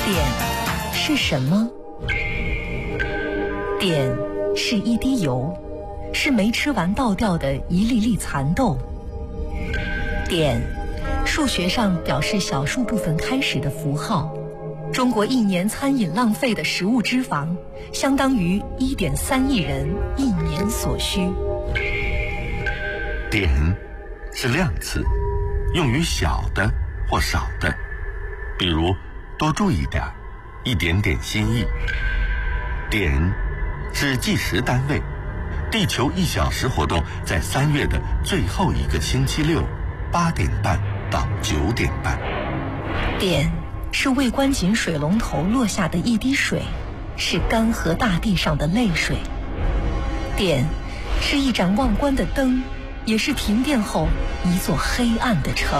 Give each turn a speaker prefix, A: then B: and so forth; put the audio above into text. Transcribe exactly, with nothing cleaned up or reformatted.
A: 碘是什么？碘是一滴油，是没吃完倒掉的一粒粒蚕豆。碘，数学上表示小数部分开始的符号。中国一年餐饮浪费的食物脂肪，相当于 一点三亿人一年所需。
B: 碘是量词，用于小的或少的，比如多注意点，一点点心意。碘是计时单位，地球一小时活动在三月的最后一个星期六，八点半到九点半。
A: 碘是未关紧水龙头落下的一滴水，是干涸大地上的泪水。碘是一盏忘关的灯，也是停电后一座黑暗的城。